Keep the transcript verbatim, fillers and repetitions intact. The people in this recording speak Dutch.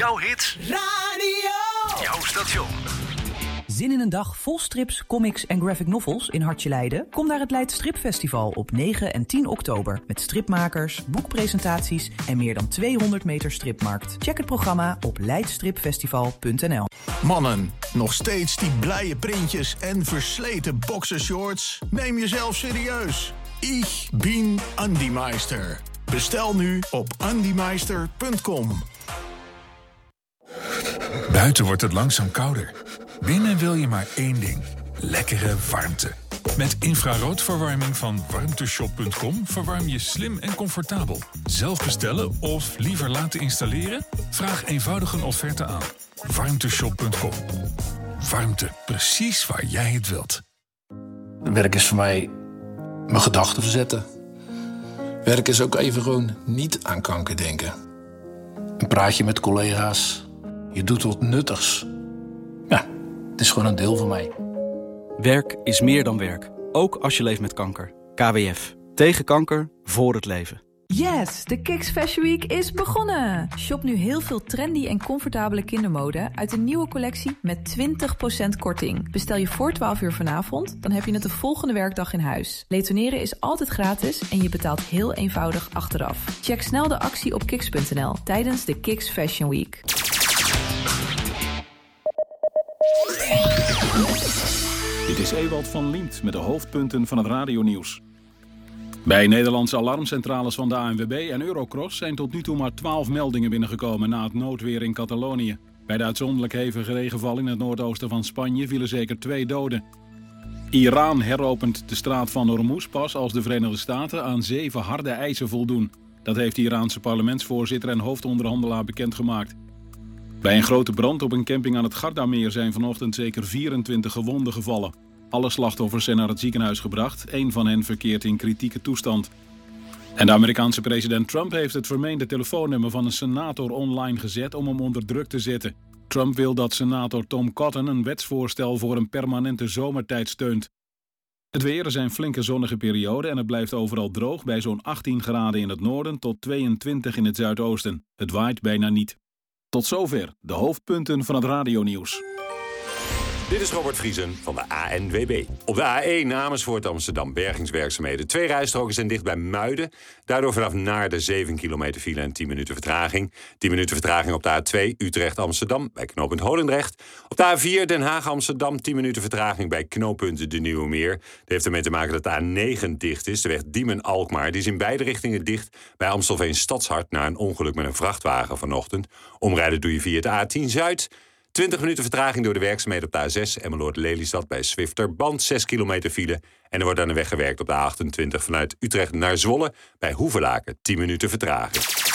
Jouw hits. Radio. Jouw station. Zin in een dag vol strips, comics en graphic novels in Hartje Leiden? Kom naar het Leid Stripfestival op negen en tien oktober. Met stripmakers, boekpresentaties en meer dan tweehonderd meter stripmarkt. Check het programma op leidstripfestival punt n l. Mannen, nog steeds die blije printjes en versleten boxershorts? Neem jezelf serieus. Ich bin Andi Meister. Bestel nu op andymeister punt com. Buiten wordt het langzaam kouder. Binnen wil je maar één ding. Lekkere warmte. Met infraroodverwarming van warmteshop punt com verwarm je slim en comfortabel. Zelf bestellen of liever laten installeren? Vraag eenvoudig een offerte aan. warmteshop punt com. Warmte, precies waar jij het wilt. Werk is voor mij mijn gedachten verzetten. Werk is ook even gewoon niet aan kanker denken. Een praatje met collega's. Je doet wat nuttigs. Ja, het is gewoon een deel van mij. Werk is meer dan werk. Ook als je leeft met kanker. K W F. Tegen kanker, voor het leven. Yes, de Kiks Fashion Week is begonnen! Shop nu heel veel trendy en comfortabele kindermode uit de nieuwe collectie met twintig procent korting. Bestel je voor twaalf uur vanavond, dan heb je het de volgende werkdag in huis. Retourneren is altijd gratis en je betaalt heel eenvoudig achteraf. Check snel de actie op kiks punt n l tijdens de Kiks Fashion Week. Dit is Ewald van Liemt met de hoofdpunten van het radionieuws. Bij Nederlandse alarmcentrales van de A N W B en Eurocross zijn tot nu toe maar twaalf meldingen binnengekomen na het noodweer in Catalonië. Bij de uitzonderlijk hevige regenval in het noordoosten van Spanje vielen zeker twee doden. Iran heropent de straat van Hormuz pas als de Verenigde Staten aan zeven harde eisen voldoen. Dat heeft de Iraanse parlementsvoorzitter en hoofdonderhandelaar bekendgemaakt. Bij een grote brand op een camping aan het Gardameer zijn vanochtend zeker vierentwintig gewonden gevallen. Alle slachtoffers zijn naar het ziekenhuis gebracht. Eén van hen verkeert in kritieke toestand. En de Amerikaanse president Trump heeft het vermeende telefoonnummer van een senator online gezet om hem onder druk te zetten. Trump wil dat senator Tom Cotton een wetsvoorstel voor een permanente zomertijd steunt. Het weer, er zijn flinke zonnige perioden en het blijft overal droog bij zo'n achttien graden in het noorden tot tweeëntwintig in het zuidoosten. Het waait bijna niet. Tot zover de hoofdpunten van het radionieuws. Dit is Robert Vriesen van de A N W B. Op de A één Amersfoort Amsterdam bergingswerkzaamheden. Twee rijstroken zijn dicht bij Muiden. Daardoor vanaf Naarden zeven kilometer file en tien minuten vertraging. tien minuten vertraging op de A twee Utrecht Amsterdam bij knooppunt Holendrecht. Op de A vier Den Haag Amsterdam tien minuten vertraging bij knooppunt De Nieuwe Meer. Dat heeft ermee te maken dat de A negen dicht is. De weg Diemen-Alkmaar. Die is in beide richtingen dicht bij Amstelveen Stadshart na een ongeluk met een vrachtwagen vanochtend. Omrijden doe je via de A tien Zuid. twintig minuten vertraging door de werkzaamheden op de A zes Emmeloord-Lelystad bij Zwifterband, zes kilometer file. En er wordt aan de weg gewerkt op de A achtentwintig vanuit Utrecht naar Zwolle bij Hoevelaken, tien minuten vertraging.